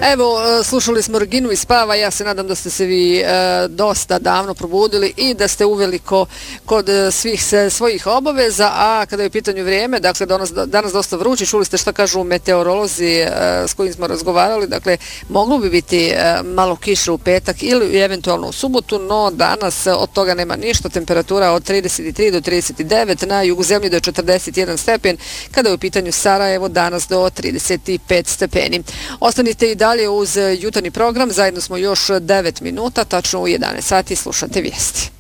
Evo, slušali smo Reginu iz Spava, ja se nadam da ste se vi dosta davno probudili i da ste uveliko kod svih svojih obaveza, a kada je u pitanju vrijeme, dakle danas dosta vruće, čuli ste šta kažu meteorolozi s kojim smo razgovarali, dakle moglo bi biti malo kiše u petak ili eventualno u subotu, no danas od toga nema ništa, temperatura od 33 do 39, na jugu zemlje do 41 stepen, kada je u pitanju Sarajevo danas do 35 stepeni. Ostanite i dalje uz jutarnji program, zajedno smo još 9 minuta, tačno u 11 sati slušate vijesti.